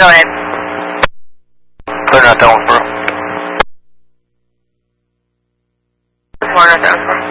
go ahead. Clear out that one, bro. 4 North Owensboro.